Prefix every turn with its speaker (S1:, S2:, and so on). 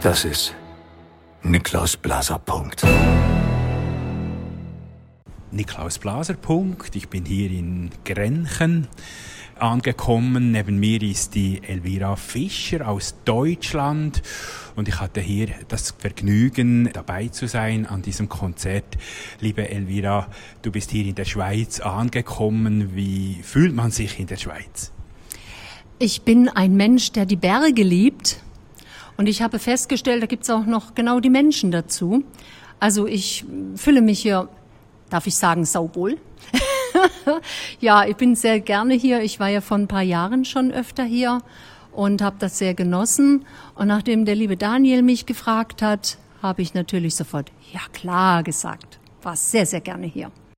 S1: Das ist Niklaus Blaser.
S2: Niklaus Blaser. Ich bin hier in Grenchen angekommen. Neben mir ist die Elvira Fischer aus Deutschland. Und ich hatte hier das Vergnügen, dabei zu sein an diesem Konzert. Liebe Elvira, du bist hier in der Schweiz angekommen. Wie fühlt man sich in der Schweiz?
S3: Ich bin ein Mensch, der die Berge liebt. Und ich habe festgestellt, da gibt es auch noch genau die Menschen dazu. Also ich fühle mich hier, darf ich sagen, sauwohl. Ja, ich bin sehr gerne hier. Ich war ja vor ein paar Jahren schon öfter hier und habe das sehr genossen. Und nachdem der liebe Daniel mich gefragt hat, habe ich natürlich sofort, ja klar, gesagt. War sehr, sehr gerne hier.